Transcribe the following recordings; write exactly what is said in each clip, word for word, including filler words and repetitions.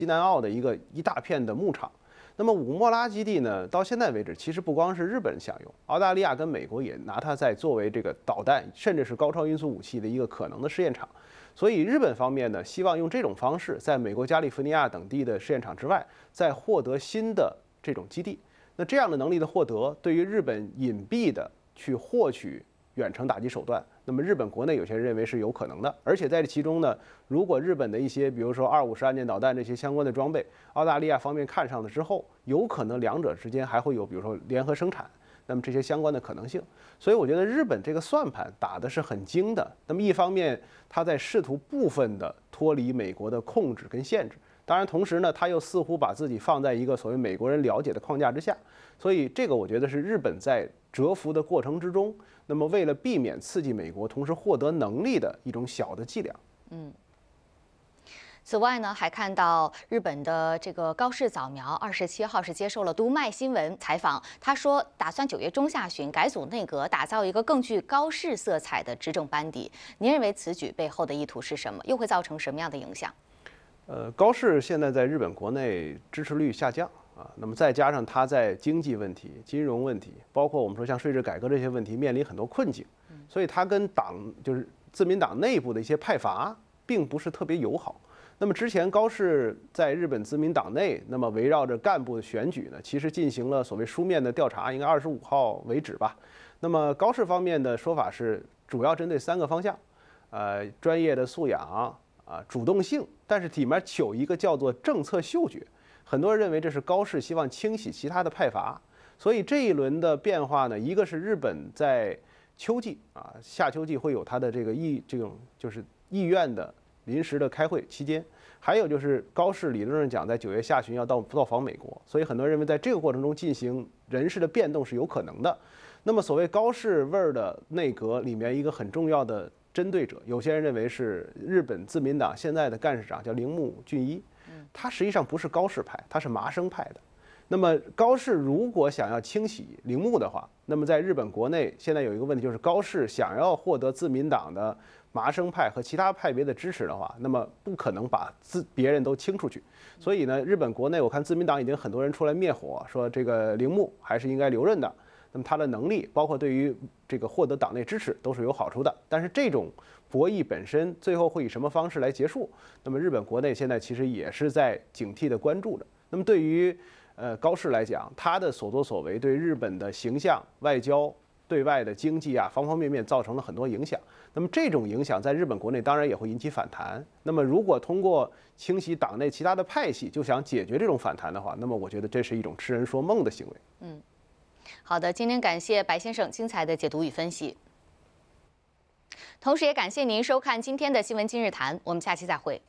西南澳的一个一大片的牧场。那么五莫拉基地呢，到现在为止，其实不光是日本享用，澳大利亚跟美国也拿它在作为这个导弹甚至是高超音速武器的一个可能的试验场。所以日本方面呢，希望用这种方式，在美国加利福尼亚等地的试验场之外，再获得新的这种基地。那这样的能力的获得，对于日本隐蔽的去获取远程打击手段，那么日本国内有些人认为是有可能的。而且在这其中呢，如果日本的一些，比如说二五式岸舰导弹这些相关的装备，澳大利亚方面看上了之后，有可能两者之间还会有，比如说联合生产，那么这些相关的可能性。所以我觉得日本这个算盘打的是很精的。那么一方面，他在试图部分的脱离美国的控制跟限制。当然，同时呢，他又似乎把自己放在一个所谓美国人了解的框架之下，所以这个我觉得是日本在蛰伏的过程之中，那么为了避免刺激美国，同时获得能力的一种小的伎俩。 嗯。此外呢，还看到日本的这个高市早苗二十七号是接受了读卖新闻采访，他说打算九月中下旬改组内阁，打造一个更具高市色彩的执政班底。您认为此举背后的意图是什么？又会造成什么样的影响？ 呃，高市现在在日本国内支持率下降啊，那么再加上他在经济问题、金融问题，包括我们说像税制改革这些问题面临很多困境，所以他跟党就是自民党内部的一些派阀并不是特别友好。那么之前高市在日本自民党内，那么围绕着干部的选举呢，其实进行了所谓书面的调查，应该二十五号为止吧。那么高市方面的说法是主要针对三个方向，呃，专业的素养。啊，主动性，但是里面有一个叫做政策嗅觉，很多人认为这是高市希望清洗其他的派阀，所以这一轮的变化呢，一个是日本在秋季啊，夏秋季会有它的这个议这种就是议院的临时的开会期间，还有就是高市理论上讲在九月下旬要到到访美国，所以很多人认为在这个过程中进行人事的变动是有可能的。那么所谓高市味儿的内阁里面一个很重要的针对者，有些人认为是日本自民党现在的干事长叫铃木俊一，他实际上不是高市派，他是麻生派的。那么高市如果想要清洗铃木的话，那么在日本国内现在有一个问题，就是高市想要获得自民党的麻生派和其他派别的支持的话，那么不可能把自别人都清出去。所以呢，日本国内我看自民党已经很多人出来灭火，说这个铃木还是应该留任的。那么他的能力，包括对于这个获得党内支持，都是有好处的。但是这种博弈本身最后会以什么方式来结束？那么日本国内现在其实也是在警惕地关注着。那么对于呃高市来讲，他的所作所为对日本的形象、外交、对外的经济啊方方面面造成了很多影响。那么这种影响在日本国内当然也会引起反弹。那么如果通过清洗党内其他的派系就想解决这种反弹的话，那么我觉得这是一种痴人说梦的行为。 嗯。好的，今天感谢白先生精彩的解读与分析，同时也感谢您收看今天的新闻今日谈，我们下期再会。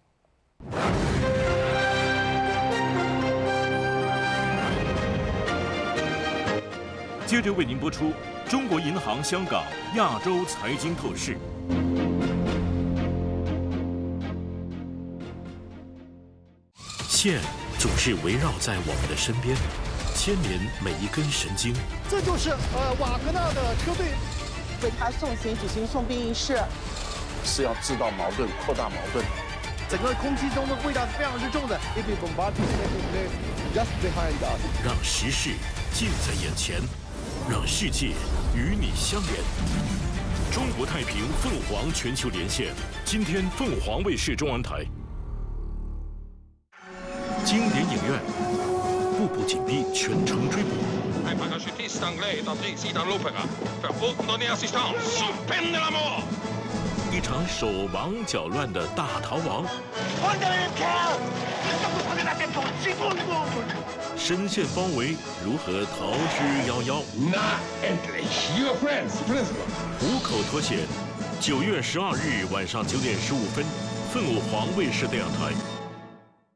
接着为您播出中国银行香港亚洲财经透视。线总是围绕在我们的身边。牵连每一根神经， 这就是呃瓦格纳的车队为他送行举行送兵仪式， 是要制造矛盾、扩大矛盾。 整个空气中的味道是非常之重的。 让时事近在眼前，让世界与你相连。中国太平凤凰全球连线，今天凤凰卫视中文台。经典影院。步步紧逼，全程追捕。一场手忙脚乱的大逃亡。深陷包围，如何逃之夭夭？虎口脱险。九月十二日晚上九点十五分，凤凰卫视电视台。